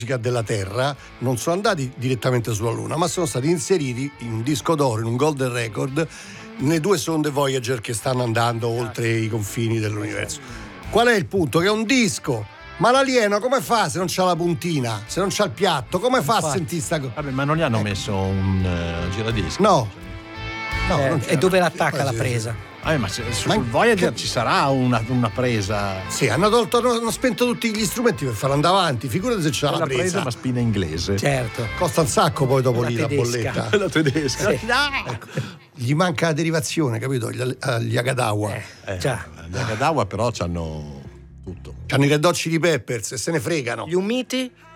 della Terra non sono andati direttamente sulla Luna, ma sono stati inseriti in un disco d'oro, in un golden record, nelle 2 sonde Voyager che stanno andando oltre i confini dell'universo. Qual è il punto? Che è un disco, ma l'alieno come fa se non c'ha la puntina, se non c'ha il piatto, come fa a sentire sta cosa? Vabbè, ma non gli hanno messo un giradischi? No. E dove l'attacca la presa? Ma sul Voyager ci sarà una presa. Sì, hanno spento tutti gli strumenti per farlo andare avanti. Figurati se c'è la presa. Ma spina inglese. Certo. Costa un sacco poi dopo lì tedesca. la bolletta. La tedesca. Sì. Ecco. Gli manca la derivazione, capito? Gli Agadawa. Già. Gli Agadawa però c'hanno tutto. C'hanno i Red Hot Chili Peppers e se ne fregano. Gli Umiti?